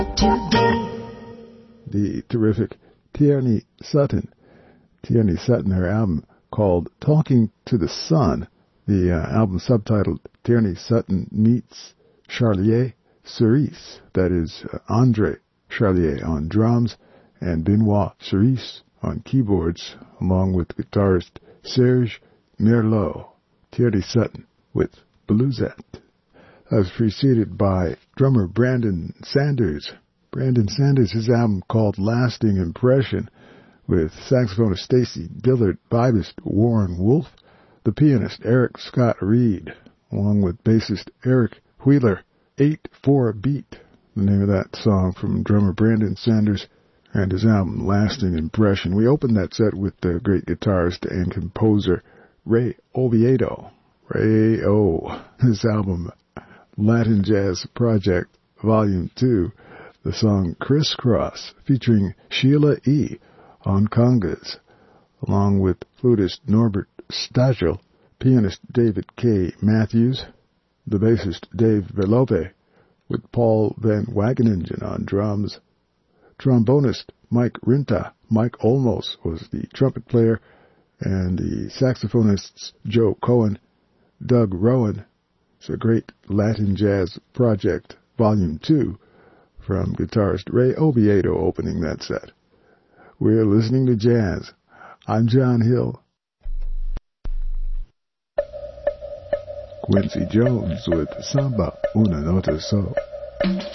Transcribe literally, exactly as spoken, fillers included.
today. The terrific Tierney Sutton. Tierney Sutton, her album called Talking to the Sun. The uh, album subtitled Tierney Sutton Meets Charlier Cerise. That is uh, Andre Charlier on drums and Benoit Cerise on keyboards, along with guitarist Serge Merlot. Tierney Sutton with Bluesette. That was preceded by drummer Brandon Sanders. Brandon Sanders, his album called Lasting Impression, with saxophonist Stacy Dillard, vibist Warren Wolf, the pianist Eric Scott Reed, along with bassist Eric Wheeler. eight four Beat, the name of that song from drummer Brandon Sanders and his album Lasting Impression. We opened that set with the great guitarist and composer Ray Oviedo. Ray O. His album Latin Jazz Project Volume two, the song Crisscross, featuring Sheila E. on congas, along with flutist Norbert Stachel, pianist David K. Matthews, the bassist Dave Velope, with Paul Van Wageningen on drums, trombonist Mike Rinta. Mike Olmos was the trumpet player, and the saxophonists Joe Cohen, Doug Rowan. It's a great Latin Jazz Project Volume two from guitarist Ray Oviedo opening that set. We're listening to jazz. I'm John Hill. Quincy Jones with Samba Una Nota So.